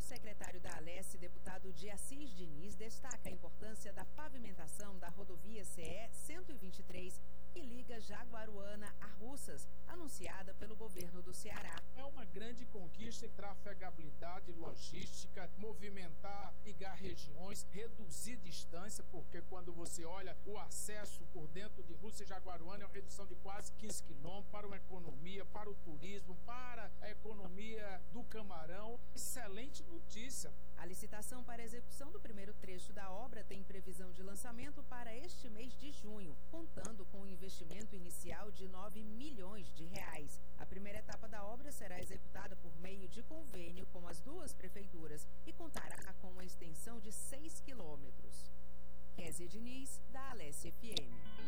secretário da Alesse, deputado de Assis Diniz, destaca a importância da pavimentação da rodovia CE 123, que liga Jaguaruana a Russas, anunciada pelo governo do Ceará. É uma grande conquista em trafegabilidade, logística, movimentar, ligar regiões, reduzir distância, porque quando você olha o acesso por dentro de Russas e Jaguaruana é uma redução de quase 15 quilômetros para uma economia, para o turismo, para a economia do camarão. Excelente notícia. A licitação para a execução do primeiro trecho da obra tem previsão de lançamento para este mês de junho, contando com um investimento inicial de 9 milhões de reais. A primeira etapa da obra será executada por meio de convênio com as duas prefeituras e contará com uma extensão de 6 quilômetros. Kézia Diniz, da Alesse FM.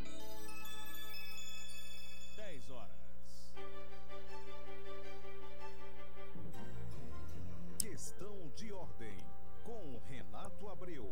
10 horas. Questão de ordem, com Renato Abreu.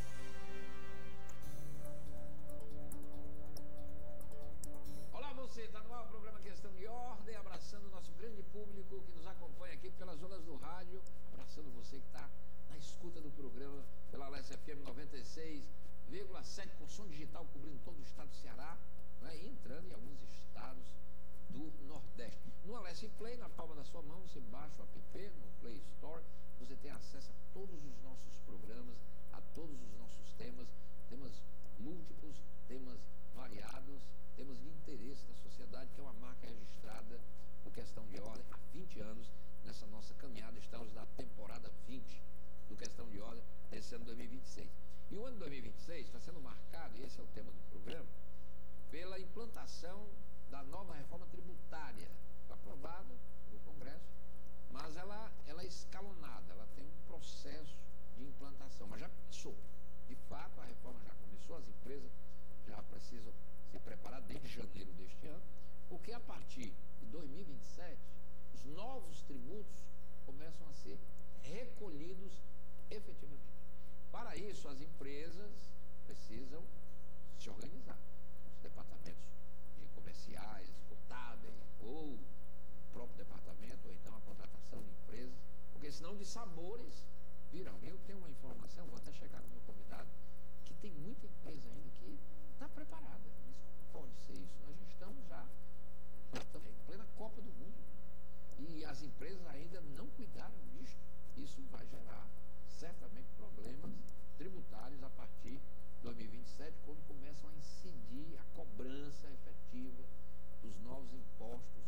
Olá você, está no ar o programa Questão de Ordem, abraçando o nosso grande público que nos acompanha aqui pelas ondas do rádio, abraçando você que está na escuta do programa pela Alesse FM 96,7 com som digital cobrindo todo o estado do Ceará, né, e entrando em alguns estados do Nordeste. No Alesse Play, na palma da sua mão, você baixa o app no Play Store, você tem acesso a todos os nossos programas, a todos os nossos temas múltiplos, temas variados, temas de interesse da sociedade, que é uma marca registrada por Questão de Ordem há 20 anos, nessa nossa caminhada. Estamos na temporada 20 do Questão de Ordem, desse ano 2026. E o ano 2026 está sendo marcado, e esse é o tema do programa, pela implantação da nova reforma tributária, aprovada no Congresso, mas ela é escalonada, ela tem um processo de implantação, mas já começou. De fato, a reforma já começou, as empresas já precisam se preparar desde janeiro deste ano, porque a partir de 2027, os novos tributos começam a ser recolhidos efetivamente. Para isso, as empresas precisam se organizar. Os departamentos de comerciais, contábeis, ou o próprio departamento, ou então a contratação de empresas, porque senão de sabores virão. Eu tenho uma informação, vou até chegar com o meu convidado, que tem muita empresa ainda que não está preparada. Isso não pode ser isso. Nós já estamos em plena Copa do Mundo, né? E as empresas ainda não cuidaram disso. Isso vai gerar certamente problemas tributários a partir de 2027, quando começam a incidir a cobrança efetiva dos novos impostos